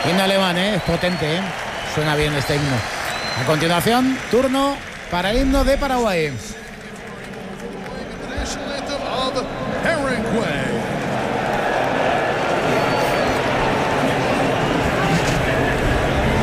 Himno alemán, es potente, suena bien este himno. A continuación, turno para el himno de Paraguay. Paraguay.